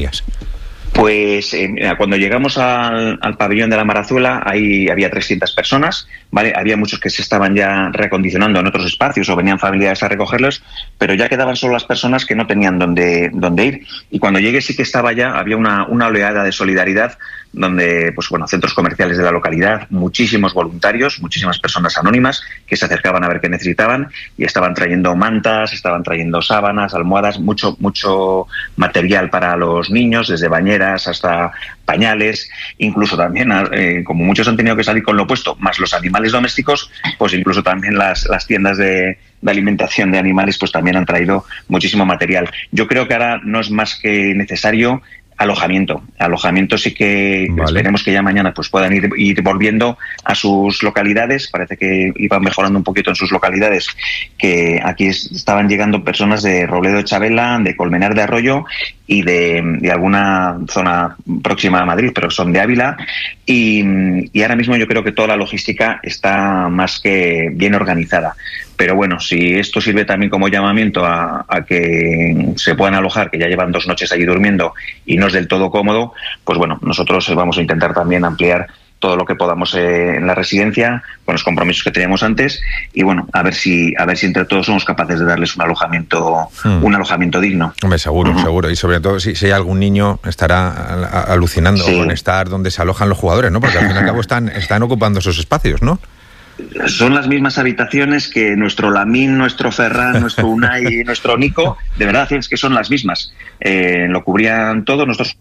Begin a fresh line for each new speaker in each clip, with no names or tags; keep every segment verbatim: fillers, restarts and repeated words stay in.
Pues eh, cuando llegamos al, al pabellón de la Marazuela, ahí había trescientas personas, ¿vale? Había muchos que se estaban ya reacondicionando en otros espacios o venían familiares a recogerlos, pero ya quedaban solo las personas que no tenían dónde, dónde ir. Y cuando llegué sí que estaba ya, había una, una oleada de solidaridad donde, pues bueno, centros comerciales de la localidad, muchísimos voluntarios, muchísimas personas anónimas que se acercaban a ver qué necesitaban y estaban trayendo mantas, estaban trayendo sábanas, almohadas, mucho, mucho material para los niños, desde bañeras hasta pañales, incluso también, eh, como muchos han tenido que salir con lo opuesto, más los animales domésticos, pues incluso también las, las tiendas de, de alimentación de animales, pues también han traído muchísimo material. Yo creo que ahora no es más que necesario alojamiento. Alojamiento sí que vale. Esperemos que ya mañana pues puedan ir, ir volviendo a sus localidades. Parece que iban mejorando un poquito en sus localidades, que aquí estaban llegando personas de Robledo de Chabela, de Colmenar de Arroyo y de, de alguna zona próxima a Madrid, pero son de Ávila. Y, y ahora mismo yo creo que toda la logística está más que bien organizada. Pero bueno, si esto sirve también como llamamiento a, a que se puedan alojar, que ya llevan dos noches allí durmiendo y no es del todo cómodo, pues bueno, nosotros vamos a intentar también ampliar todo lo que podamos eh, en la residencia, con los compromisos que teníamos antes, y bueno, a ver si a ver si entre todos somos capaces de darles un alojamiento hmm. un alojamiento digno.
Hombre, seguro, uh-huh. seguro, y sobre todo si, si hay algún niño estará a, a, alucinando sí. con estar donde se alojan los jugadores, ¿no? Porque al fin y al cabo están, están ocupando esos espacios, ¿no?
Son las mismas habitaciones que nuestro Lamín, nuestro Ferran, nuestro Unai, nuestro Nico, de verdad es que son las mismas. Eh, lo cubrían todos nosotros.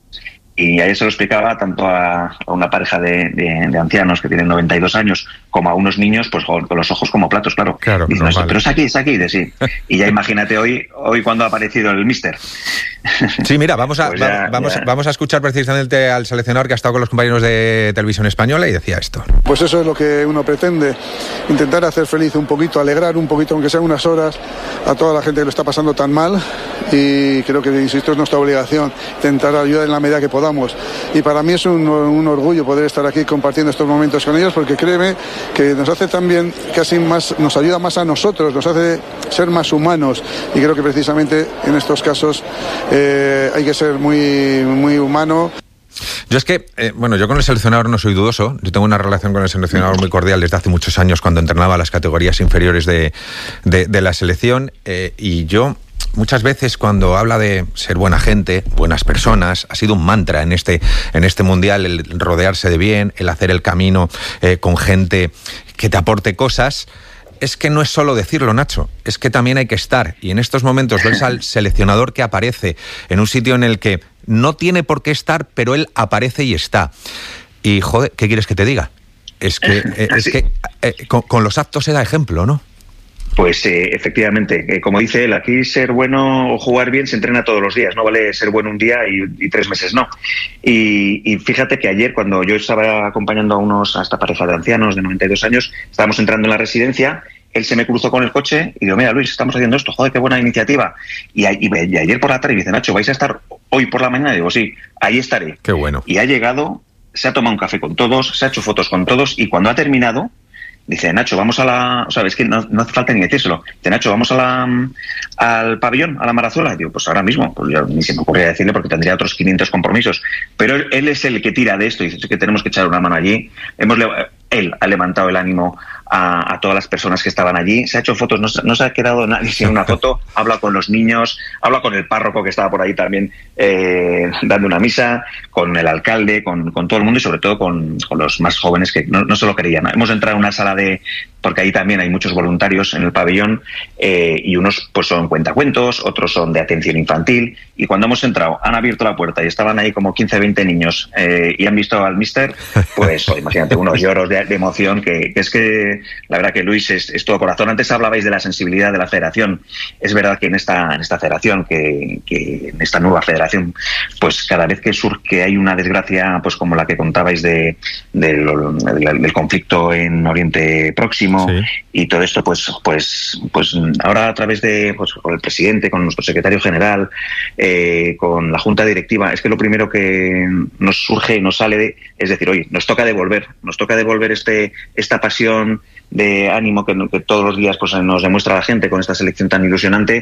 Y ayer se lo explicaba tanto a, a una pareja de, de, de ancianos que tienen noventa y dos años como a unos niños, pues con los ojos como platos, claro.
claro
Dicen,
no, vale.
Pero es aquí, es aquí, de sí. Y ya imagínate hoy hoy cuando ha aparecido el míster.
Sí, mira, vamos a, pues ya, va, vamos, vamos a escuchar precisamente al seleccionador que ha estado con los compañeros de Televisión Española y decía esto.
Pues eso es lo que uno pretende, intentar hacer feliz un poquito, alegrar un poquito, aunque sean unas horas, a toda la gente que lo está pasando tan mal. Y creo que, insisto, es nuestra obligación intentar ayudar en la medida que podamos. Y para mí es un, un orgullo poder estar aquí compartiendo estos momentos con ellos, porque créeme que nos hace también casi más, nos ayuda más a nosotros, nos hace ser más humanos, y creo que precisamente en estos casos eh, hay que ser muy, muy humano.
Yo es que, eh, bueno, yo con el seleccionador no soy dudoso. Yo tengo una relación con el seleccionador muy cordial desde hace muchos años, cuando entrenaba las categorías inferiores de, de, de la selección, eh, y yo muchas veces cuando habla de ser buena gente, buenas personas, ha sido un mantra en este, en este mundial el rodearse de bien, el hacer el camino eh, con gente que te aporte cosas. Es que no es solo decirlo, Nacho, es que también hay que estar. Y en estos momentos ves al seleccionador que aparece en un sitio en el que no tiene por qué estar, pero él aparece y está. Y, joder, ¿qué quieres que te diga? Es que, eh, es que eh, con, con los actos se da ejemplo, ¿no?
Pues eh, efectivamente, eh, como dice él, aquí ser bueno o jugar bien se entrena todos los días, no vale ser bueno un día y, y tres meses no. Y, y fíjate que ayer, cuando yo estaba acompañando a unos a esta pareja de ancianos de noventa y dos años, estábamos entrando en la residencia, él se me cruzó con el coche y digo, mira Luis, estamos haciendo esto, joder, qué buena iniciativa. Y, y, y ayer por la tarde me dice, Nacho, ¿vais a estar hoy por la mañana? Y digo, sí, ahí estaré.
Qué bueno.
Y ha llegado, se ha tomado un café con todos, se ha hecho fotos con todos, y cuando ha terminado, dice, Nacho, vamos a la... O sea, es que no, no hace falta ni decírselo. Dice, Nacho, vamos a la, al pabellón, a la Marazuela. Y digo, pues ahora mismo. Pues yo ni se me ocurría decirle porque tendría otros quinientos compromisos. Pero él, él es el que tira de esto y dice que tenemos que echar una mano allí. Hemos Él ha levantado el ánimo a, a todas las personas que estaban allí. Se ha hecho fotos, no, no se ha quedado nadie sin una foto. Habla con los niños, habla con el párroco que estaba por ahí también eh, dando una misa, con el alcalde, con, con todo el mundo y sobre todo con, con los más jóvenes que no, no se lo querían. Hemos entrado en una sala de... porque ahí también hay muchos voluntarios en el pabellón eh, y unos pues son cuentacuentos, otros son de atención infantil, y cuando hemos entrado han abierto la puerta y estaban ahí como quince, veinte niños eh, y han visto al míster, pues oh, imagínate, unos lloros de, de emoción que, que es que la verdad que Luis es, es todo corazón. Antes hablabais de la sensibilidad de la federación. Es verdad que en esta, en esta federación, que, que en esta nueva federación, pues cada vez que surge hay una desgracia pues como la que contabais de, de lo, del, del conflicto en Oriente Próximo, sí. Y todo esto pues pues pues ahora a través de pues con el presidente, con nuestro secretario general, eh, con la junta directiva, es que lo primero que nos surge y nos sale de, es decir, oye, nos toca devolver nos toca devolver este esta pasión de ánimo que, que todos los días pues nos demuestra la gente con esta selección tan ilusionante,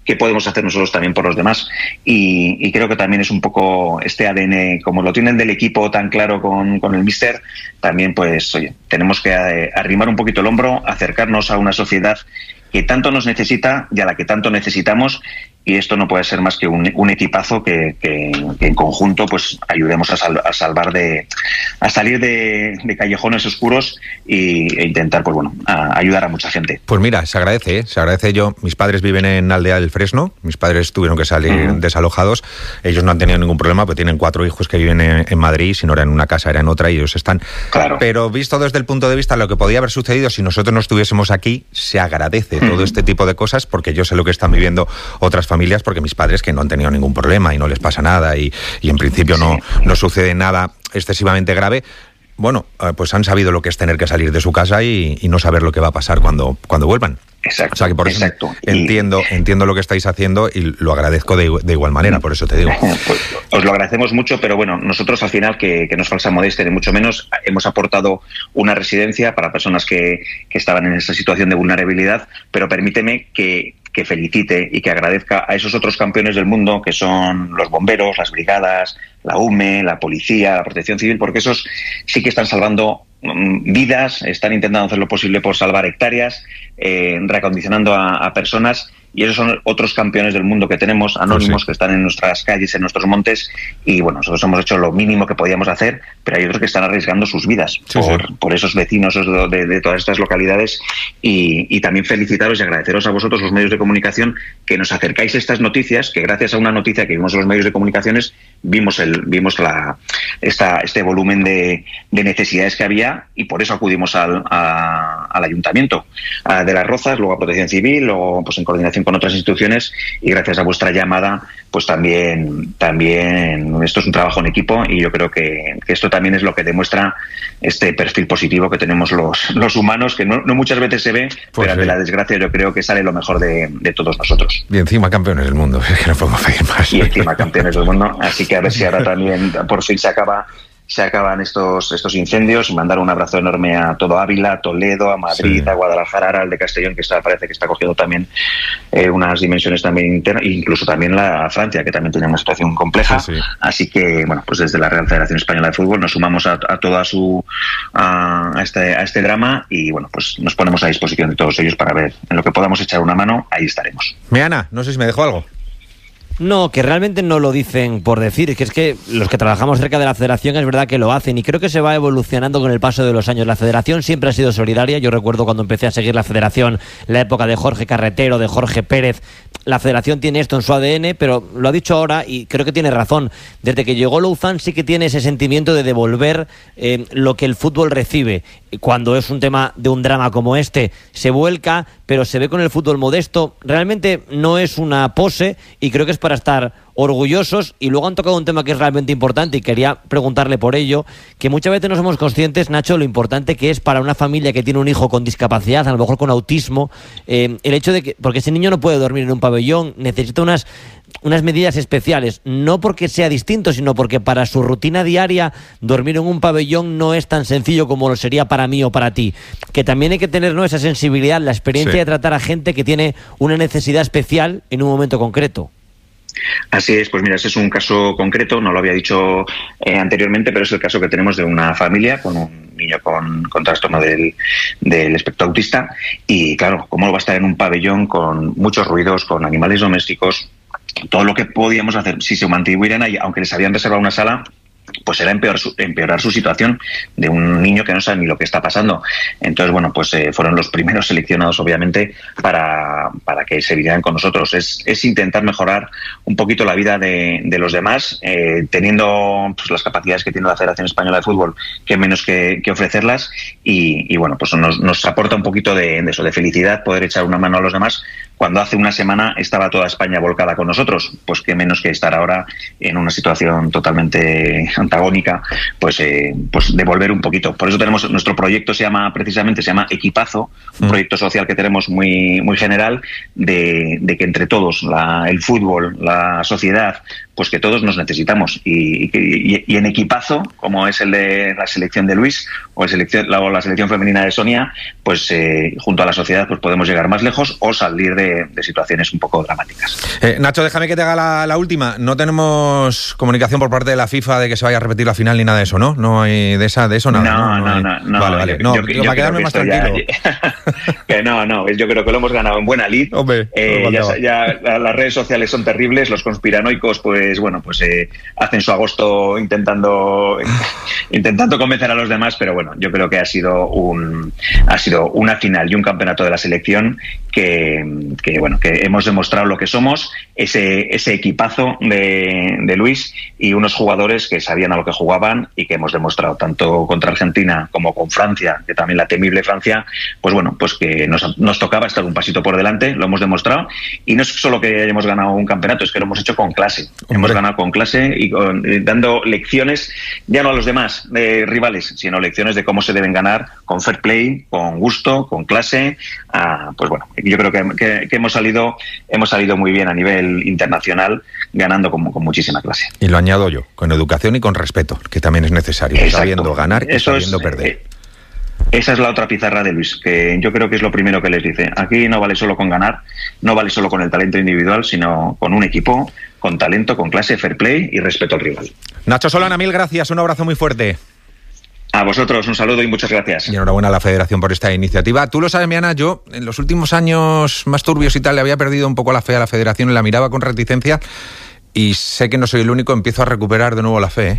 qué podemos hacer nosotros también por los demás. Y, y creo que también es un poco este A D N, como lo tienen del equipo tan claro con, con el míster, también pues, oye, tenemos que eh, arrimar un poquito el hombro, acercarnos a una sociedad que tanto nos necesita y a la que tanto necesitamos, y esto no puede ser más que un, un equipazo que, que, que en conjunto pues ayudemos a, sal, a salvar de a salir de, de callejones oscuros y, e intentar pues bueno a ayudar a mucha gente.
Pues mira, se agradece, ¿eh? se agradece. Yo, mis padres viven en Aldea del Fresno, mis padres tuvieron que salir uh-huh. desalojados, ellos no han tenido ningún problema, pero tienen cuatro hijos que viven en, en Madrid, si no era en una casa era en otra y ellos están.
Claro.
Pero visto desde el punto de vista de lo que podía haber sucedido si nosotros no estuviésemos aquí, se agradece uh-huh. todo este tipo de cosas, porque yo sé lo que están viviendo otras familias, porque mis padres que no han tenido ningún problema y no les pasa nada y, y en principio no, no sucede nada excesivamente grave, bueno, pues han sabido lo que es tener que salir de su casa y, y no saber lo que va a pasar cuando, cuando vuelvan.
Exacto,
o sea que por eso
exacto.
entiendo,
y...
entiendo lo que estáis haciendo y lo agradezco de, de igual manera, por eso te digo.
Pues os lo agradecemos mucho, pero bueno, nosotros al final, que, que no es falsa modestia ni mucho menos, hemos aportado una residencia para personas que, que estaban en esa situación de vulnerabilidad, pero permíteme que que felicite y que agradezca a esos otros campeones del mundo que son los bomberos, las brigadas, la U M E, la policía, la protección civil, porque esos sí que están salvando mm, vidas, están intentando hacer lo posible por salvar hectáreas, eh, reacondicionando a, a personas, y esos son otros campeones del mundo que tenemos, anónimos, sí, sí. que están en nuestras calles, en nuestros montes, y bueno, nosotros hemos hecho lo mínimo que podíamos hacer, pero hay otros que están arriesgando sus vidas sí, por, sí. por esos vecinos de, de, de todas estas localidades, y, y también felicitaros y agradeceros a vosotros, los medios de comunicación, que nos acercáis a estas noticias, que gracias a una noticia que vimos en los medios de comunicaciones, vimos el vimos la esta este volumen de, de necesidades que había, y por eso acudimos al, a, al Ayuntamiento a, de Las Rozas, luego a Protección Civil, luego pues en coordinación con otras instituciones, y gracias a vuestra llamada pues también también esto es un trabajo en equipo, y yo creo que, que esto también es lo que demuestra este perfil positivo que tenemos los, los humanos, que no, no muchas veces se ve, pues pero sí. de la desgracia yo creo que sale lo mejor de, de todos nosotros.
Y encima campeones del mundo, es que no podemos pedir más.
Y encima campeones del mundo, así que a ver si ahora también por fin se acaba se acaban estos estos incendios, y mandar un abrazo enorme a todo Ávila, a Toledo, a Madrid, sí. a Guadalajara, al de Castellón, que está, parece que está cogiendo también eh, unas dimensiones también internas, incluso también la Francia, que también tiene una situación compleja, sí, sí. así que bueno, pues desde la Real Federación Española de Fútbol nos sumamos a, a toda su a, a este a este drama, y bueno, pues nos ponemos a disposición de todos ellos para ver en lo que podamos echar una mano, ahí estaremos.
Meana, no sé si me dejó algo.
No, que realmente no lo dicen por decir, que es que los que trabajamos cerca de la federación es verdad que lo hacen, y creo que se va evolucionando con el paso de los años. La federación siempre ha sido solidaria. Yo recuerdo cuando empecé a seguir la federación, la época de Jorge Carretero, de Jorge Pérez. La federación tiene esto en su A D N, pero lo ha dicho ahora y creo que tiene razón. Desde que llegó Louzán sí que tiene ese sentimiento de devolver eh, lo que el fútbol recibe. Cuando es un tema de un drama como este, se vuelca, pero se ve con el fútbol modesto. Realmente no es una pose, y creo que es para estar orgullosos. Y luego han tocado un tema que es realmente importante, y quería preguntarle por ello, que muchas veces no somos conscientes, Nacho, lo importante que es para una familia que tiene un hijo con discapacidad, a lo mejor con autismo, eh, el hecho de que, porque ese niño no puede dormir en un pabellón, necesita unas unas medidas especiales, no porque sea distinto, sino porque para su rutina diaria dormir en un pabellón no es tan sencillo como lo sería para mí o para ti, que también hay que tener, ¿no?, esa sensibilidad, la experiencia sí. de tratar a gente que tiene una necesidad especial en un momento concreto.
Así es, pues mira, ese es un caso concreto, no lo había dicho eh, anteriormente, pero es el caso que tenemos de una familia con un niño con, con trastorno del, del espectro autista, y claro, ¿cómo va a estar en un pabellón con muchos ruidos, con animales domésticos? Todo lo que podíamos hacer, si se mantuvieran ahí, aunque les habían reservado una sala, pues era empeorar su, empeorar su situación de un niño que no sabe ni lo que está pasando. Entonces, bueno, pues eh, fueron los primeros seleccionados, obviamente, para, para que se vinieran con nosotros. Es, es intentar mejorar un poquito la vida de, de los demás, eh, teniendo pues, las capacidades que tiene la Federación Española de Fútbol, que menos que, que ofrecerlas, y, y bueno, pues nos, nos aporta un poquito de, de eso, de felicidad, poder echar una mano a los demás. Cuando hace una semana estaba toda España volcada con nosotros, pues qué menos que estar ahora en una situación totalmente antagónica, pues eh, pues devolver un poquito. Por eso tenemos, nuestro proyecto se llama, precisamente, se llama Equipazo, un proyecto social que tenemos muy muy general, de, de que entre todos, la, el fútbol, la sociedad, pues que todos nos necesitamos, y, y, y en equipazo, como es el de la selección de Luis o, el selección, la, o la selección femenina de Sonia, pues eh, junto a la sociedad pues podemos llegar más lejos o salir de de, de situaciones un poco dramáticas.
Eh, Nacho, déjame que te haga la, la última. No tenemos comunicación por parte de la FIFA de que se vaya a repetir la final ni nada de eso, ¿no? No hay de esa de eso nada.
No,
no,
no, no. no, no
vale, vale.
Yo,
no,
yo,
yo,
yo
para quedarme más tranquilo.
Ya, que no, no. Yo creo que lo hemos ganado en buena lid.
Hombre,
eh, ya, ya las redes sociales son terribles. Los conspiranoicos, pues bueno, pues eh, hacen su agosto intentando intentando convencer a los demás, pero bueno, yo creo que ha sido un ha sido una final y un campeonato de la selección que, que bueno, que hemos demostrado lo que somos, ese ese equipazo de, de Luis y unos jugadores que sabían a lo que jugaban y que hemos demostrado tanto contra Argentina como con Francia, que también la temible Francia, pues bueno, pues que nos, nos tocaba estar un pasito por delante, lo hemos demostrado, y no es solo que hayamos ganado un campeonato, es que lo hemos hecho con clase. Hombre. Hemos ganado con clase y con, eh, dando lecciones, ya no a los demás eh, rivales, sino lecciones de cómo se deben ganar con fair play, con gusto, con clase. Ah, pues bueno, yo creo que, que, que hemos salido hemos salido muy bien a nivel internacional, ganando con, con muchísima clase.
Y lo añado yo, con educación y con respeto, que también es necesario, Exacto. sabiendo ganar y Eso sabiendo es, perder. Eh,
Esa es la otra pizarra de Luis, que yo creo que es lo primero que les dice. Aquí no vale solo con ganar, no vale solo con el talento individual, sino con un equipo, con talento, con clase, fair play y respeto al rival.
Nacho Solana, mil gracias, un abrazo muy fuerte.
A vosotros, un saludo y muchas gracias.
Y enhorabuena a la Federación por esta iniciativa. Tú lo sabes, Miana, yo en los últimos años más turbios y tal le había perdido un poco la fe a la Federación y la miraba con reticencia, y sé que no soy el único, empiezo a recuperar de nuevo la fe, ¿eh?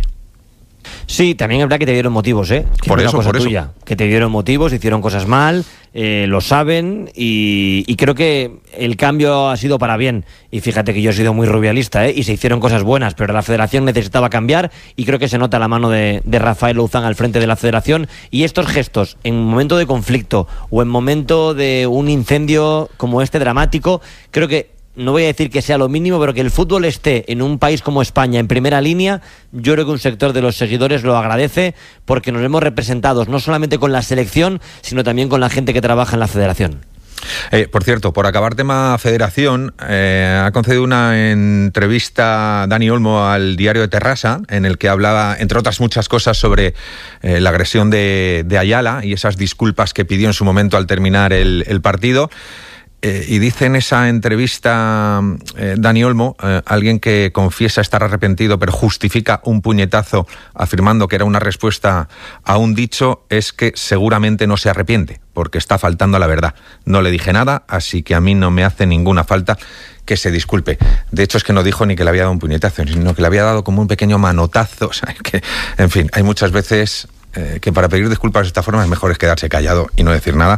Sí, también es verdad que te dieron motivos, ¿eh? Que
por
es
eso,
una cosa
por
tuya,
eso.
Que te dieron motivos, hicieron cosas mal, eh, lo saben y, y creo que el cambio ha sido para bien. Y fíjate que yo he sido muy rubialista, ¿eh? Y se hicieron cosas buenas, pero la Federación necesitaba cambiar y creo que se nota la mano de, de Rafael Louzán al frente de la Federación. Y estos gestos, en momento de conflicto o en momento de un incendio como este dramático, creo que no voy a decir que sea lo mínimo, pero que el fútbol esté en un país como España en primera línea, yo creo que un sector de los seguidores lo agradece, porque nos vemos representados no solamente con la selección, sino también con la gente que trabaja en la Federación.
Eh, por cierto, por acabar tema Federación, eh, ha concedido una entrevista Dani Olmo al diario de Terrassa, en el que hablaba, entre otras muchas cosas, sobre eh, la agresión de, de Ayala y esas disculpas que pidió en su momento al terminar el, el partido. Eh, y dice en esa entrevista eh, Dani Olmo, eh, alguien que confiesa estar arrepentido pero justifica un puñetazo afirmando que era una respuesta a un dicho, es que seguramente no se arrepiente porque está faltando a la verdad. No le dije nada, así que a mí no me hace ninguna falta que se disculpe. De hecho, es que no dijo ni que le había dado un puñetazo, sino que le había dado como un pequeño manotazo. O sea, que, en fin, hay muchas veces eh, que para pedir disculpas de esta forma es mejor es quedarse callado y no decir nada,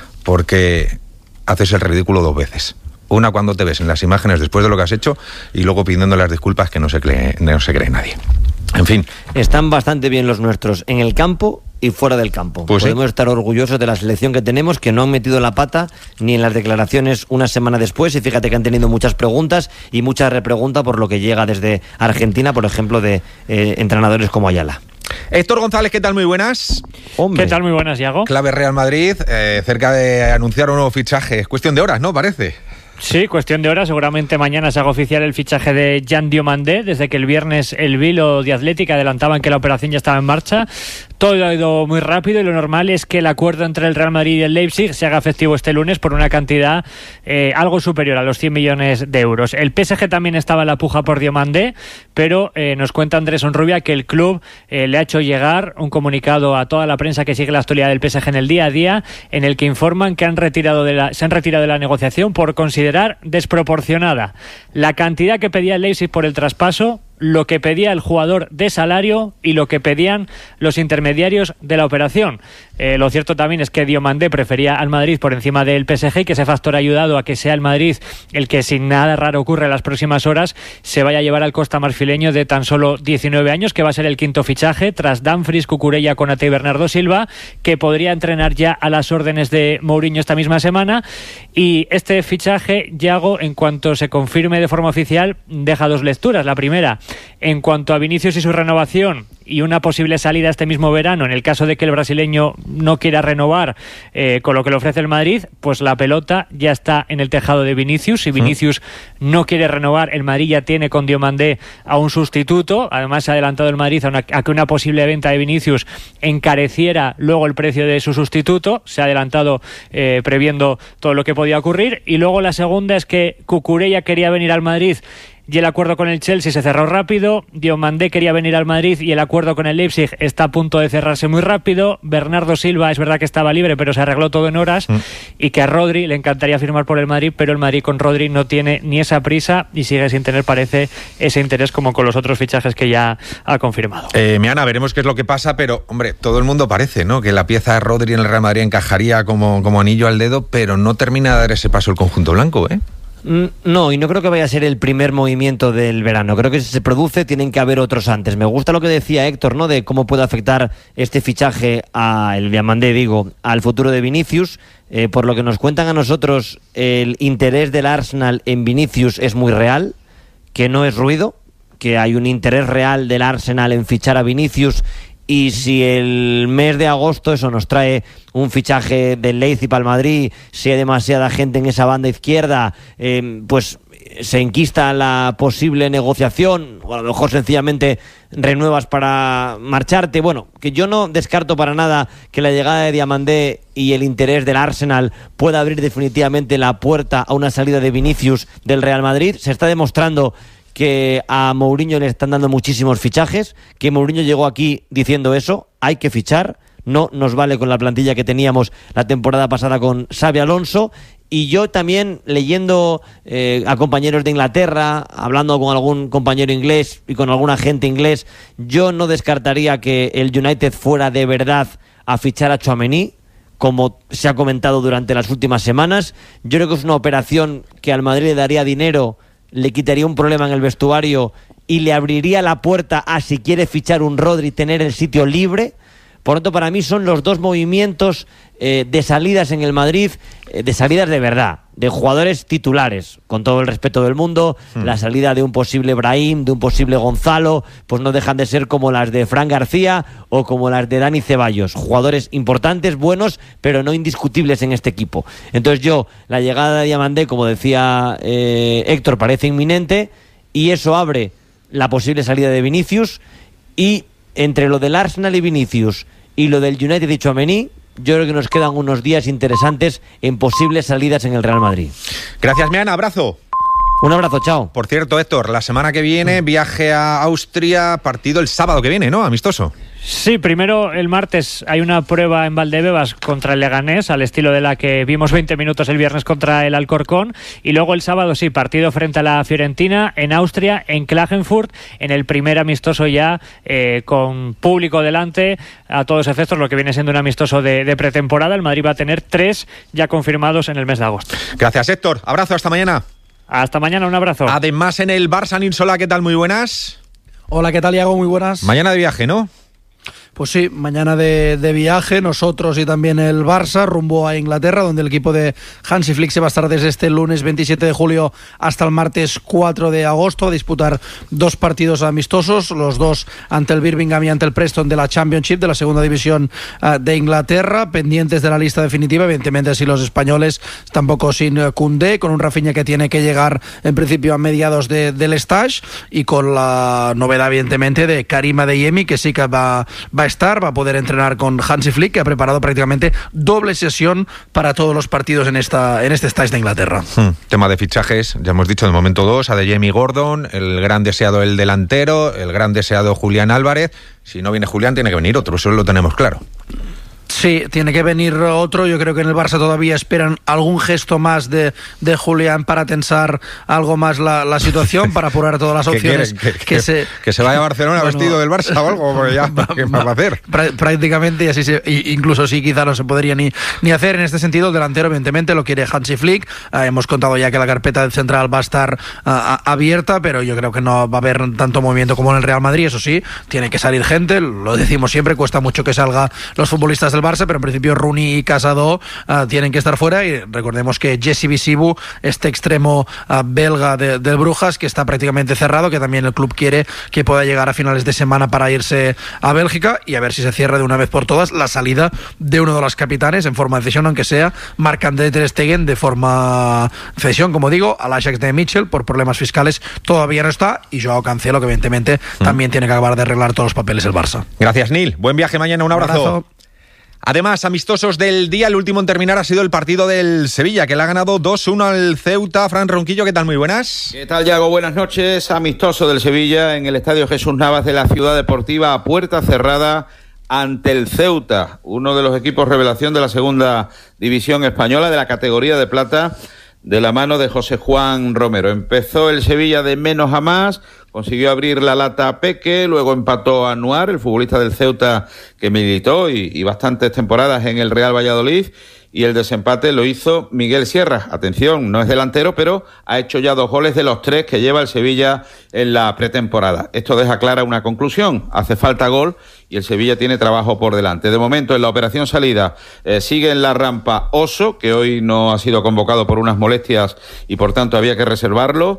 porque haces el ridículo dos veces. Una cuando te ves en las imágenes después de lo que has hecho y luego pidiendo las disculpas que no se cree, no se cree nadie. En fin.
Están bastante bien los nuestros en el campo y fuera del campo.
Pues
Podemos
sí.
estar orgullosos de la selección que tenemos, que no han metido la pata ni en las declaraciones una semana después, y fíjate que han tenido muchas preguntas y mucha repregunta por lo que llega desde Argentina, por ejemplo, de eh, entrenadores como Ayala.
Héctor González, ¿qué tal? Muy buenas.
Hombre.
¿Qué tal? Muy buenas, Iago.
Clave Real Madrid, eh, cerca de anunciar un nuevo fichaje. Es cuestión de horas, ¿no? Parece.
Sí, cuestión de horas. Seguramente mañana se haga oficial el fichaje de Jan Diomandé. Desde que el viernes el Vilo de Athletic adelantaban que la operación ya estaba en marcha. Todo ha ido muy rápido y lo normal es que el acuerdo entre el Real Madrid y el Leipzig se haga efectivo este lunes por una cantidad eh, algo superior a los cien millones de euros. El P S G también estaba en la puja por Diomandé, pero eh, nos cuenta Andrés Onrubia que el club eh, le ha hecho llegar un comunicado a toda la prensa que sigue la actualidad del P S G en el día a día, en el que informan que han retirado de la, se han retirado de la negociación por considerar desproporcionada la cantidad que pedía el Leipzig por el traspaso, lo que pedía el jugador de salario y lo que pedían los intermediarios de la operación. Eh, lo cierto también es que Diomandé prefería al Madrid por encima del P S G y que ese factor ha ayudado a que sea el Madrid el que, sin nada raro ocurre en las próximas horas, se vaya a llevar al costamarfileño de tan solo diecinueve años, que va a ser el quinto fichaje tras Dumfries, Cucurella, Konate y Bernardo Silva, que podría entrenar ya a las órdenes de Mourinho esta misma semana. Y este fichaje, Yago, en cuanto se confirme de forma oficial, deja dos lecturas. La primera, en cuanto a Vinicius y su renovación, y una posible salida este mismo verano, en el caso de que el brasileño no quiera renovar eh, con lo que le ofrece el Madrid, pues la pelota ya está en el tejado de Vinicius. Si Vinicius mm. no quiere renovar, el Madrid ya tiene con Diomandé a un sustituto. Además se ha adelantado el Madrid a, una, a que una posible venta de Vinicius encareciera luego el precio de su sustituto. Se ha adelantado eh, previendo todo lo que podía ocurrir. Y luego la segunda es que Cucurella quería venir al Madrid y el acuerdo con el Chelsea se cerró rápido. Diomandé quería venir al Madrid y el acuerdo con el Leipzig está a punto de cerrarse muy rápido. Bernardo Silva es verdad que estaba libre, pero se arregló todo en horas. Mm. Y que a Rodri le encantaría firmar por el Madrid, pero el Madrid con Rodri no tiene ni esa prisa y sigue sin tener, parece, ese interés como con los otros fichajes que ya ha confirmado.
Eh, Miana, veremos qué es lo que pasa, pero, hombre, todo el mundo parece, ¿no?, que la pieza de Rodri en el Real Madrid encajaría como, como anillo al dedo, pero no termina de dar ese paso el conjunto blanco, ¿eh?
No, y no creo que vaya a ser el primer movimiento del verano. Creo que si se produce tienen que haber otros antes. Me gusta lo que decía Héctor, ¿no?, de cómo puede afectar este fichaje al Diomandé, digo, al futuro de Vinicius. Eh, por lo que nos cuentan a nosotros, el interés del Arsenal en Vinicius es muy real, que no es ruido, que hay un interés real del Arsenal en fichar a Vinicius. Y si el mes de agosto eso nos trae un fichaje del Leipzig para el Madrid, si hay demasiada gente en esa banda izquierda, eh, pues se enquista la posible negociación, o a lo mejor sencillamente renuevas para marcharte. Bueno, que yo no descarto para nada que la llegada de Diomandé y el interés del Arsenal pueda abrir definitivamente la puerta a una salida de Vinicius del Real Madrid. Se está demostrando que a Mourinho le están dando muchísimos fichajes, que Mourinho llegó aquí diciendo eso, hay que fichar, no nos vale con la plantilla que teníamos la temporada pasada con Xabi Alonso. Y yo también, leyendo eh, a compañeros de Inglaterra, hablando con algún compañero inglés y con algún agente inglés, yo no descartaría que el United fuera de verdad a fichar a Tchouaméni, como se ha comentado durante las últimas semanas. Yo creo que es una operación que al Madrid le daría dinero, le quitaría un problema en el vestuario y le abriría la puerta a, si quiere fichar un Rodri, tener el sitio libre. Por lo tanto, para mí son los dos movimientos eh, de salidas en el Madrid, eh, de salidas de verdad, de jugadores titulares, con todo el respeto del mundo. Mm. La salida de un posible Brahim, de un posible Gonzalo, pues no dejan de ser como las de Fran García o como las de Dani Ceballos. Jugadores importantes, buenos, pero no indiscutibles en este equipo. Entonces yo, la llegada de Diomandé, como decía eh, Héctor, parece inminente, y eso abre la posible salida de Vinicius. Y entre lo del Arsenal y Vinicius y lo del United y Tchouaméni, yo creo que nos quedan unos días interesantes en posibles salidas en el Real Madrid.
Gracias, Miana, abrazo.
Un abrazo, chao.
Por cierto, Héctor, la semana que viene viaje a Austria, partido el sábado que viene, ¿no? Amistoso.
Sí, primero el martes hay una prueba en Valdebebas contra el Leganés, al estilo de la que vimos veinte minutos el viernes contra el Alcorcón, y luego el sábado sí, partido frente a la Fiorentina en Austria, en Klagenfurt, en el primer amistoso ya eh, con público delante, a todos efectos, lo que viene siendo un amistoso de, de pretemporada. El Madrid va a tener tres ya confirmados en el mes de agosto.
Gracias, Héctor. Abrazo, hasta mañana.
Hasta mañana, un abrazo.
Además, en el Barça, Ninsola, ¿qué tal? Muy buenas.
Hola, ¿qué tal, Iago? Muy buenas.
Mañana de viaje, ¿no?
Pues sí, mañana de, de viaje, nosotros y también el Barça, rumbo a Inglaterra, donde el equipo de Hansi Flick se va a estar desde este lunes veintisiete de julio hasta el martes cuatro de agosto a disputar dos partidos amistosos, los dos ante el Birmingham y ante el Preston de la Championship, de la segunda división uh, de Inglaterra, pendientes de la lista definitiva, evidentemente así los españoles, tampoco sin uh, Koundé, con un Rafinha que tiene que llegar en principio a mediados de, del stage, y con la novedad evidentemente de Karim Adeyemi, que sí que va, va a estar, va a poder entrenar con Hansi Flick, que ha preparado prácticamente doble sesión para todos los partidos en esta en este stage de Inglaterra.
Hmm. Tema de fichajes, ya hemos dicho, de momento dos, Adeyemi, Gordon, el gran deseado el delantero, el gran deseado Julián Álvarez. Si no viene Julián, tiene que venir otro, eso lo tenemos claro.
Sí, tiene que venir otro. Yo creo que en el Barça todavía esperan algún gesto más de, de Julián para tensar algo más la, la situación, para apurar todas las opciones.
que,
que,
que, se, que se vaya a Barcelona bueno, vestido del Barça o algo, porque ya, ¿qué va, va a hacer?
Prácticamente, y así se, incluso sí, quizá no se podría ni, ni hacer. En este sentido, el delantero evidentemente lo quiere Hansi Flick. Uh, hemos contado ya que la carpeta del central va a estar uh, abierta, pero yo creo que no va a haber tanto movimiento como en el Real Madrid. Eso sí, tiene que salir gente, lo decimos siempre, cuesta mucho que salga los futbolistas del Barça, Barça, pero en principio Rooney y Casado uh, tienen que estar fuera, y recordemos que Jesse Bisibu, este extremo uh, belga de, del Brujas, que está prácticamente cerrado, que también el club quiere que pueda llegar a finales de semana para irse a Bélgica, y a ver si se cierra de una vez por todas la salida de uno de los capitanes en forma de cesión, aunque sea Marc-André ter Stegen, de forma cesión, como digo, al Ajax de Mitchell por problemas fiscales todavía no está, y Joao Cancelo, que evidentemente mm. también tiene que acabar de arreglar todos los papeles el Barça.
Gracias, Neil. Buen viaje mañana, un abrazo. Un abrazo. Además, amistosos del día, el último en terminar ha sido el partido del Sevilla, que le ha ganado dos uno al Ceuta. Fran Ronquillo, ¿qué tal? Muy buenas.
¿Qué tal, Yago? Buenas noches. Amistoso del Sevilla en el Estadio Jesús Navas de la Ciudad Deportiva, a puerta cerrada ante el Ceuta, uno de los equipos revelación de la segunda división española, de la categoría de plata, de la mano de José Juan Romero. Empezó el Sevilla de menos a más, consiguió abrir la lata a Peque, luego empató a Anuar, el futbolista del Ceuta que militó y, y bastantes temporadas en el Real Valladolid, y el desempate lo hizo Miguel Sierra. Atención, no es delantero, pero ha hecho ya dos goles de los tres que lleva el Sevilla en la pretemporada. Esto deja clara una conclusión: hace falta gol y el Sevilla tiene trabajo por delante. De momento, en la operación salida, eh, sigue en la rampa Oso, que hoy no ha sido convocado por unas molestias y por tanto había que reservarlo,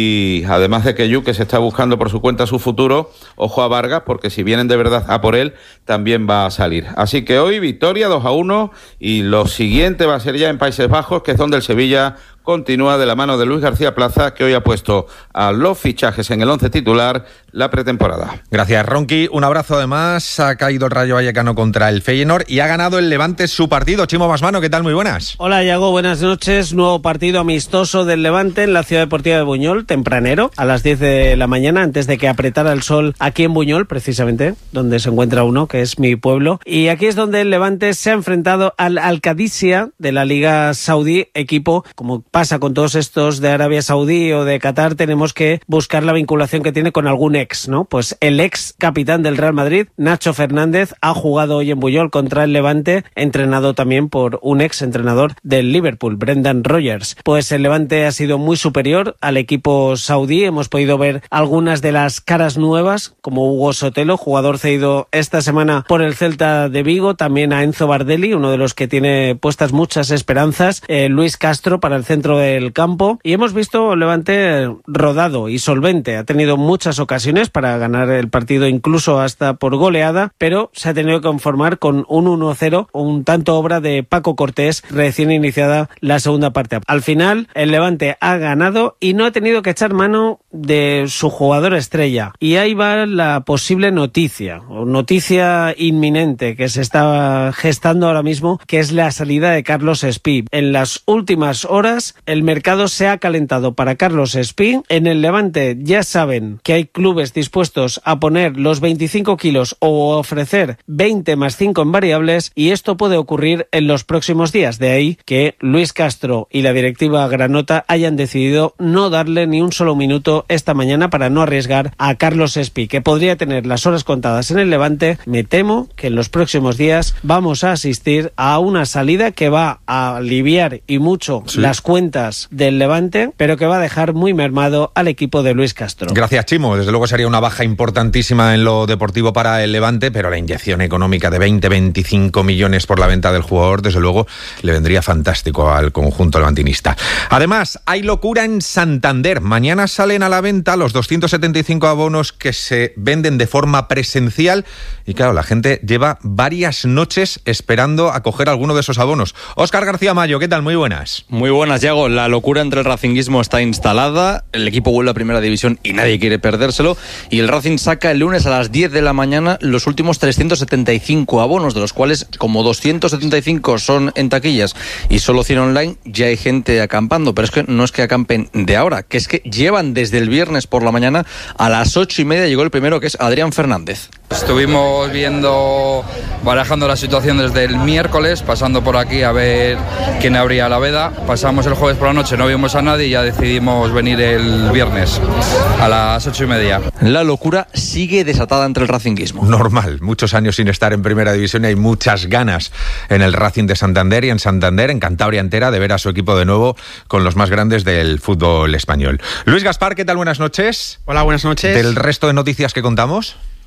y además de que Yuque se está buscando por su cuenta su futuro, ojo a Vargas, porque si vienen de verdad a por él, también va a salir. Así que hoy victoria dos a uno, y lo siguiente va a ser ya en Países Bajos, que es donde el Sevilla continúa de la mano de Luis García Plaza, que hoy ha puesto a los fichajes en el once titular la pretemporada.
Gracias, Ronqui. Un abrazo. Además, ha caído el Rayo Vallecano contra el Feyenoord y ha ganado el Levante su partido. Chimo Basmano, ¿qué tal? Muy buenas.
Hola, Iago, buenas noches. Nuevo partido amistoso del Levante en la Ciudad Deportiva de Buñol, tempranero, a las diez de la mañana, antes de que apretara el sol aquí en Buñol, precisamente, donde se encuentra uno, que es mi pueblo. Y aquí es donde el Levante se ha enfrentado al Al-Qadisiyah de la Liga Saudí, equipo, como pasa con todos estos de Arabia Saudí o de Qatar, tenemos que buscar la vinculación que tiene con algún ex, ¿no? Pues el ex capitán del Real Madrid, Nacho Fernández, ha jugado hoy en Buñol contra el Levante, entrenado también por un ex entrenador del Liverpool, Brendan Rodgers. Pues el Levante ha sido muy superior al equipo saudí. Hemos podido ver algunas de las caras nuevas, como Hugo Sotelo, jugador cedido esta semana por el Celta de Vigo, también a Enzo Bardelli, uno de los que tiene puestas muchas esperanzas, eh, Luis Castro para el centro del campo, y hemos visto Levante rodado y solvente. Ha tenido muchas ocasiones para ganar el partido, incluso hasta por goleada, pero se ha tenido que conformar con un uno cero, un tanto obra de Paco Cortés, recién iniciada la segunda parte. Al final, el Levante ha ganado y no ha tenido que echar mano de su jugador estrella. Y ahí va la posible noticia, o noticia inminente que se está gestando ahora mismo, que es la salida de Carlos Espí. En las últimas horas, el mercado se ha calentado para Carlos Espí. En el Levante ya saben que hay clubes dispuestos a poner los veinticinco kilos o ofrecer veinte más cinco en variables, y esto puede ocurrir en los próximos días. De ahí que Luis Castro y la directiva granota hayan decidido no darle ni un solo minuto esta mañana para no arriesgar a Carlos Espí, que podría tener las horas contadas en el Levante. Me temo que en los próximos días vamos a asistir a una salida que va a aliviar y mucho sí. las cuentas del Levante, pero que va a dejar muy mermado al equipo de Luis Castro.
Gracias, Chimo. Desde luego sería una baja importantísima en lo deportivo para el Levante, pero la inyección económica de veinte a veinticinco millones por la venta del jugador, desde luego, le vendría fantástico al conjunto levantinista. Además, hay locura en Santander. Mañana salen a la venta los doscientos setenta y cinco abonos que se venden de forma presencial, y claro, la gente lleva varias noches esperando a coger alguno de esos abonos. Óscar García Mayo, ¿qué tal? Muy buenas.
Muy buenas, Yago. La locura entre el racinguismo está instalada, el equipo vuelve a primera división y nadie quiere perdérselo, y el Racing saca el lunes a las diez de la mañana los últimos trescientos setenta y cinco abonos, de los cuales como doscientos setenta y cinco son en taquillas y solo cien online, ya hay gente acampando. Pero es que no es que acampen de ahora, que es que llevan desde el viernes por la mañana. A las ocho y media llegó el primero, que es Adrián Fernández.
Estuvimos viendo, barajando la situación desde el miércoles, pasando por aquí a ver quién abría la veda. Pasamos el jueves por la noche, no vimos a nadie y ya decidimos venir el viernes a las ocho y media.
La locura sigue desatada entre el racinguismo.
Normal, muchos años sin estar en primera división y hay muchas ganas en el Racing de Santander y en Santander, en Cantabria entera, de ver a su equipo de nuevo con los más grandes del fútbol español. Luis Gaspar, ¿qué tal? Buenas noches.
Hola, buenas noches.
¿Del resto de noticias que contamos?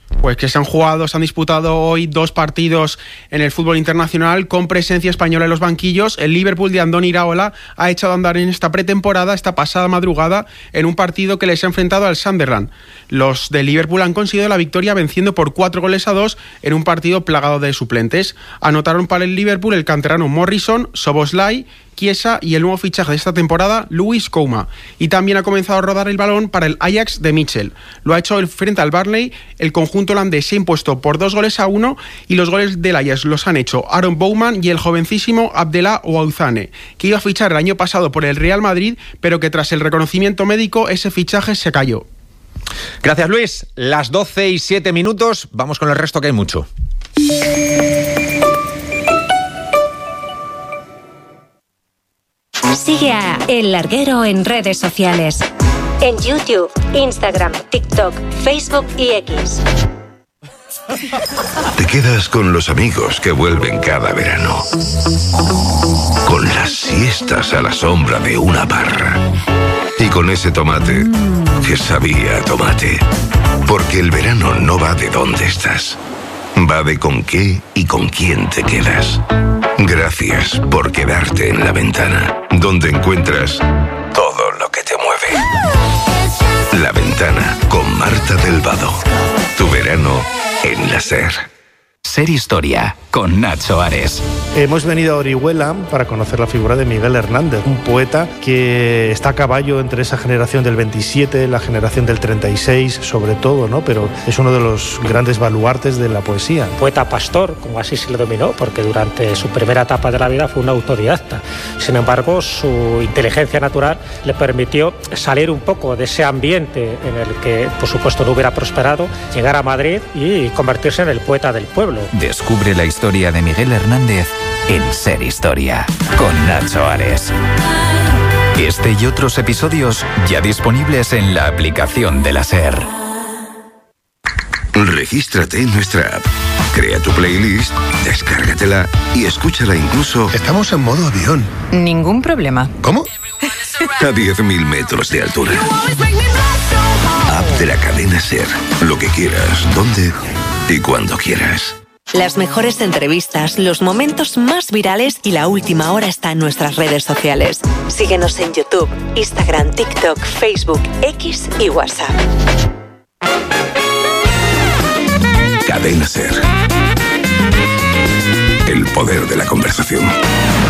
Pues que se han jugado, se han disputado hoy dos partidos en el fútbol internacional con presencia española en los banquillos. El Liverpool de Andoni Iraola ha echado a andar en esta pretemporada, esta pasada madrugada, en un partido que les ha enfrentado al Sunderland. Los de Liverpool han conseguido la victoria venciendo por cuatro goles a dos en un partido plagado de suplentes. Anotaron para el Liverpool el canterano Morrison, Szoboszlai, Chiesa y el nuevo fichaje de esta temporada, Luis Kouma. Y también ha comenzado a rodar el balón para el Ajax de Mitchell. Lo ha hecho frente al Burnley. El conjunto holandés se ha impuesto por dos goles a uno y los goles del Ajax los han hecho Aaron Bouwman y el jovencísimo Abdellah Ouauzane, que iba a fichar el año pasado por el Real Madrid, pero que tras el reconocimiento médico ese fichaje se cayó.
Gracias, Luis. Las doce y siete minutos. Vamos con el resto, que hay mucho.
Sigue a El Larguero en redes sociales. En YouTube, Instagram, TikTok, Facebook y X.
Te quedas con los amigos que vuelven cada verano. Con las siestas a la sombra de una parra. Y con ese tomate que sabía a tomate. Porque el verano no va de dónde estás. Va de con qué y con quién te quedas. Gracias por quedarte en La Ventana, donde encuentras todo lo que te mueve. La Ventana, con Marta del Vado. Tu verano en la SER.
Ser Historia, con Nacho Ares.
Hemos venido a Orihuela para conocer la figura de Miguel Hernández, un poeta que está a caballo entre esa generación del veintisiete, la generación del treinta y seis, sobre todo, ¿no? Pero es uno de los grandes baluartes de la poesía.
Poeta pastor, como así se le dominó, porque durante su primera etapa de la vida fue un autodidacta. Sin embargo, su inteligencia natural le permitió salir un poco de ese ambiente en el que, por supuesto, no hubiera prosperado, llegar a Madrid y convertirse en el poeta del pueblo.
Descubre la historia de Miguel Hernández en Ser Historia, con Nacho Ares. Este y otros episodios ya disponibles en la aplicación de la SER.
Regístrate en nuestra app. Crea tu playlist, descárgatela y escúchala incluso...
Estamos en modo avión.
Ningún problema.
¿Cómo?
A diez mil metros de altura. App de la cadena SER. Lo que quieras, dónde y cuando quieras.
Las mejores entrevistas, los momentos más virales y la última hora está en nuestras redes sociales. Síguenos en YouTube, Instagram, TikTok, Facebook, X y WhatsApp.
Cadena SER. El poder de la conversación.